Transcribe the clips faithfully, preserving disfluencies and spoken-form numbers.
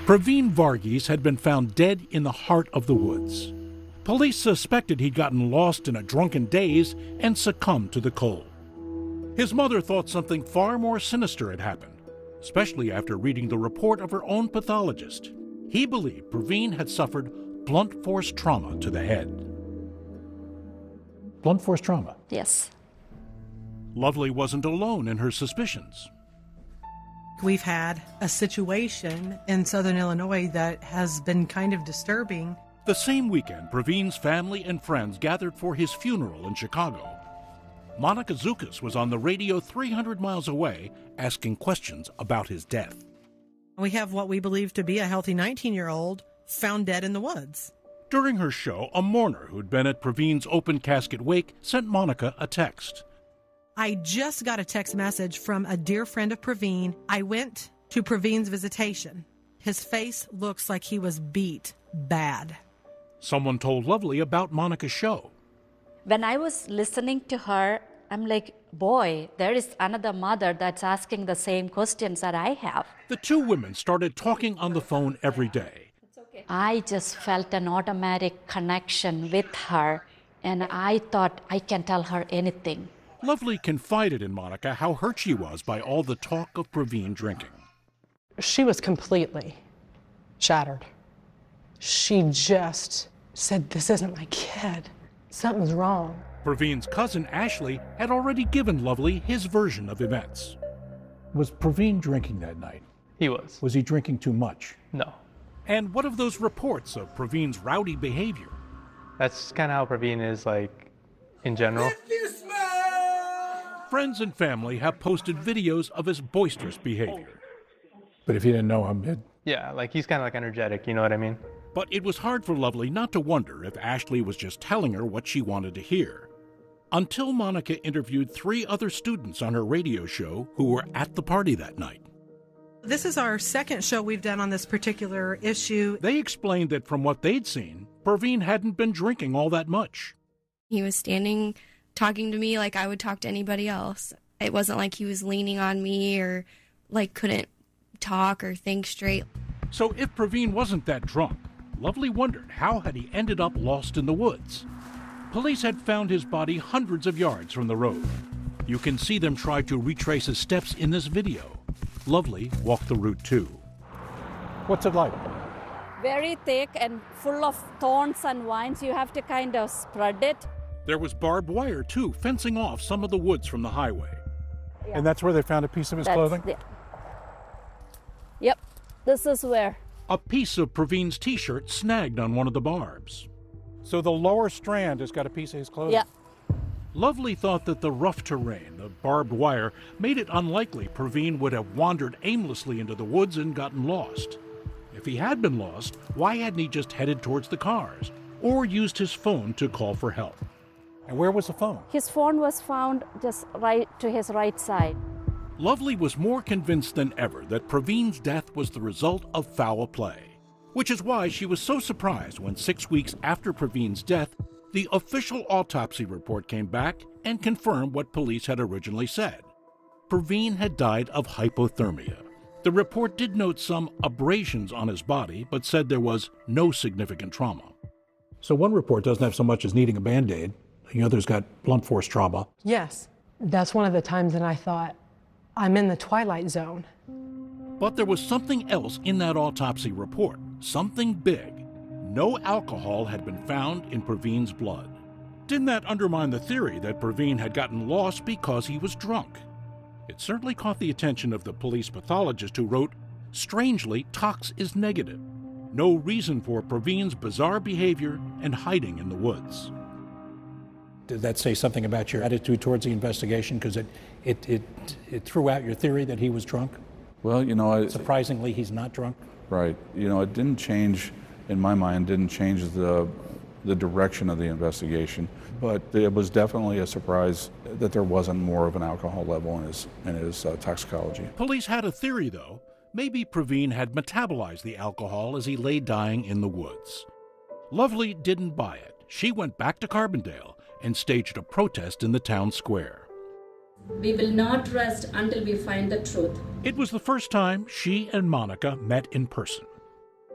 Praveen Varghese had been found dead in the heart of the woods. Police suspected he'd gotten lost in a drunken daze and succumbed to the cold. His mother thought something far more sinister had happened, especially after reading the report of her own pathologist. He believed Praveen had suffered blunt force trauma to the head. Blunt force trauma? Yes. Lovely wasn't alone in her suspicions. We've had a situation in Southern Illinois that has been kind of disturbing. The same weekend, Praveen's family and friends gathered for his funeral in Chicago. Monica Zukas was on the radio three hundred miles away asking questions about his death. We have what we believe to be a healthy nineteen-year-old found dead in the woods. During her show, a mourner who'd been at Praveen's open casket wake sent Monica a text. I just got a text message from a dear friend of Praveen. I went to Praveen's visitation. His face looks like he was beat bad. Someone told Lovely about Monica's show. When I was listening to her, I'm like, boy, there is another mother that's asking the same questions that I have. The two women started talking on the phone every day. I just felt an automatic connection with her, and I thought I can tell her anything. Lovely confided in Monica how hurt she was by all the talk of Praveen drinking. She was completely shattered. She just said, this isn't my kid. Something's wrong. Praveen's cousin, Ashley, had already given Lovely his version of events. Was Praveen drinking that night? He was. Was he drinking too much? No. And what of those reports of Praveen's rowdy behavior? That's kind of how Praveen is, like, in general. Friends and family have posted videos of his boisterous behavior. But if you didn't know him, it... Yeah, like, he's kind of, like, energetic, you know what I mean? But it was hard for Lovely not to wonder if Ashley was just telling her what she wanted to hear. Until Monica interviewed three other students on her radio show who were at the party that night. This is our second show we've done on this particular issue. They explained that from what they'd seen, Praveen hadn't been drinking all that much. He was standing, talking to me like I would talk to anybody else. It wasn't like he was leaning on me or like couldn't talk or think straight. So if Praveen wasn't that drunk, Lovely wondered how had he ended up lost in the woods. Police had found his body hundreds of yards from the road. You can see them try to retrace his steps in this video. Lovely walked the route too. What's it like? Very thick and full of thorns and vines. You have to kind of spread it. There was barbed wire too, fencing off some of the woods from the highway. Yeah. And that's where they found a piece of his that's clothing? The... Yep, this is where. A piece of Praveen's t-shirt snagged on one of the barbs. So the lower strand has got a piece of his clothing? Yeah. Lovely thought that the rough terrain, the barbed wire, made it unlikely Praveen would have wandered aimlessly into the woods and gotten lost. If he had been lost, why hadn't he just headed towards the cars or used his phone to call for help? And where was the phone? His phone was found just right to his right side. Lovely was more convinced than ever that Praveen's death was the result of foul play, which is why she was so surprised when six weeks after Praveen's death, the official autopsy report came back and confirmed what police had originally said. Praveen had died of hypothermia. The report did note some abrasions on his body, but said there was no significant trauma. So one report doesn't have so much as needing a Band-Aid. The other's got blunt force trauma. Yes. That's one of the times that I thought, I'm in the twilight zone. But there was something else in that autopsy report, something big. No alcohol had been found in Praveen's blood. Didn't that undermine the theory that Praveen had gotten lost because he was drunk? It certainly caught the attention of the police pathologist who wrote, strangely, tox is negative. No reason for Praveen's bizarre behavior and hiding in the woods. Did that say something about your attitude towards the investigation? Because it, it, it, it threw out your theory that he was drunk? Well, you know, I, surprisingly, he's not drunk? Right. You know, it didn't change, in my mind, didn't change the, the direction of the investigation. But it was definitely a surprise that there wasn't more of an alcohol level in his, in his uh, toxicology. Police had a theory, though. Maybe Praveen had metabolized the alcohol as he lay dying in the woods. Lovely didn't buy it. She went back to Carbondale and staged a protest in the town square. We will not rest until we find the truth. It was the first time she and Monica met in person.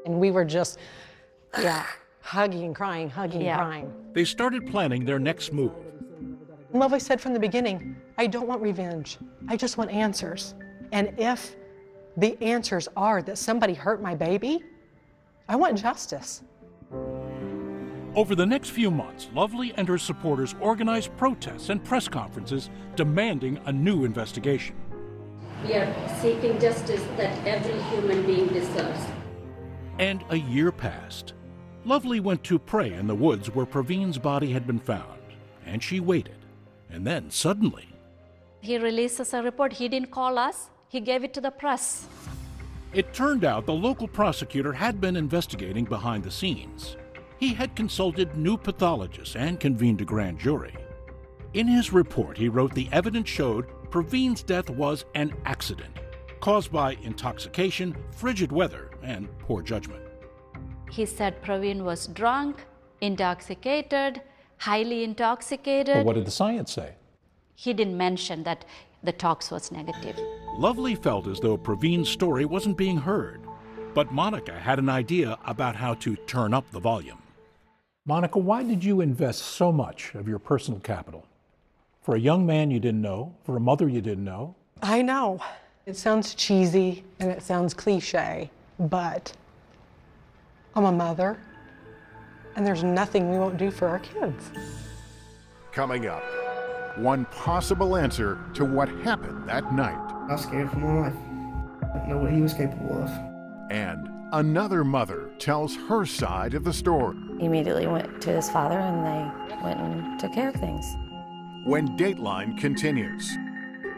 And we were just, yeah, hugging and crying, hugging Yeah. and crying. They started planning their next move. Lovely said from the beginning, I don't want revenge. I just want answers. And if the answers are that somebody hurt my baby, I want justice. Over the next few months, Lovely and her supporters organized protests and press conferences demanding a new investigation. We are seeking justice that every human being deserves. And a year passed. Lovely went to pray in the woods where Praveen's body had been found, and she waited. And then suddenly, He releases a report. He didn't call us. He gave it to the press. it turned out the local prosecutor had been investigating behind the scenes. He had consulted new pathologists and convened a grand jury. In his report, he wrote the evidence showed Praveen's death was an accident caused by intoxication, frigid weather, and poor judgment. He said Praveen was drunk, intoxicated, highly intoxicated. But what did the science say? He didn't mention that the tox was negative. Lovely felt as though Praveen's story wasn't being heard, but Monica had an idea about how to turn up the volume. Monica, why did you invest so much of your personal capital? For a young man you didn't know, for a mother you didn't know. I know. It sounds cheesy and it sounds cliche, but I'm a mother, and there's nothing we won't do for our kids. Coming up, one possible answer to what happened that night. I was scared for my life. I didn't know what he was capable of. And another mother tells her side of the story. He immediately went to his father and they went and took care of things. When Dateline continues.